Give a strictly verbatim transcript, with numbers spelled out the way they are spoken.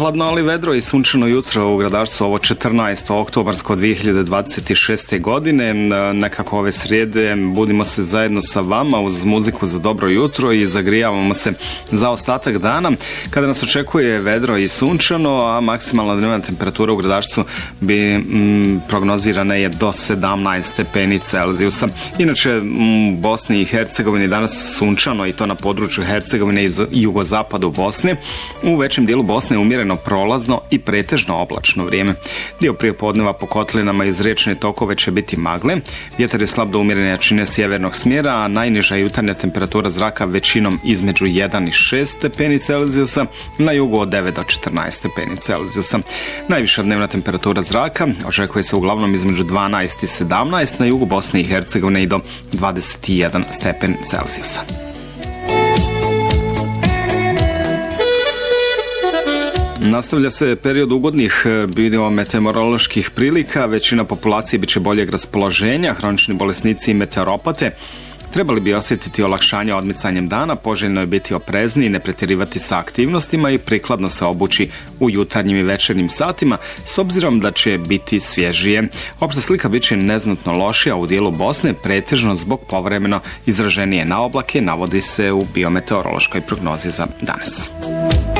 ohladno, ali vedro i sunčano jutro u Gradačcu ovo četrnaesto oktobarsko dvije hiljade dvadeset šeste. godine. Nekako ove srijede budimo se zajedno sa vama uz muziku za dobro jutro i zagrijavamo se za ostatak dana kada nas očekuje vedro i sunčano, a maksimalna dnevna temperatura u Gradačcu bi mm, prognozirana je do sedamnaest stepeni Celzijusa. Inače u Bosni i Hercegovini danas sunčano i to na području Hercegovine i jugozapadu Bosne. U većem dijelu Bosne je umjereno prolazno i pretežno oblačno vrijeme. Dio prijepodneva po kotlinama iz riječne tokove će biti magle. Vjetar je slab do umjerene jačine sjevernog smjera, a najniža jutarnja temperatura zraka većinom između jedan i šest stepeni Celzijusa, na jugu od devet do četrnaest stepeni Celzijusa. Najviša dnevna temperatura zraka očekuje se uglavnom između dvanaest i sedamnaest, na jugu Bosne i Hercegovine i do dvadeset jedan stepen Celzijusa. Nastavlja se period ugodnih biometeoroloških prilika, većina populacije biće boljeg raspoloženja, hronični bolesnici i meteoropate trebali bi osjetiti olakšanje odmicanjem dana, poželjno je biti oprezni i ne pretjerivati sa aktivnostima i prikladno se obući u jutarnjim i večernjim satima, s obzirom da će biti svježije. Opšta slika bit će neznatno lošija u dijelu Bosne, pretežno zbog povremeno izraženije na oblake, navodi se u biometeorološkoj prognozi za danas.